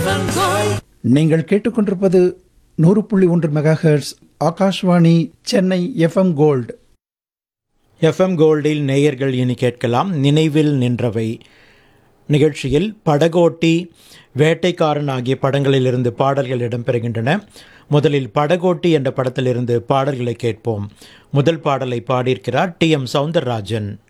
நீங்கள் கேட்டுக்கொண்டிருப்பது 100.1 megahertz Akashvani Chennai FM gold. FM கோல்டில் நேயர்கள் இனி கேட்கலாம் நினைவில் நின்றவை. நிகழ்ச்சியில் படகோட்டி, வேட்டைக்காரன் ஆகிய படங்களிலிருந்து பாடல்கள் இடம்பெறுகின்றன. முதலில் படகோட்டி என்ற படத்திலிருந்து பாடல்களை கேட்போம். முதல் பாடலை பாடியிருக்கிறார் டி.எம். சௌந்தரராஜன்.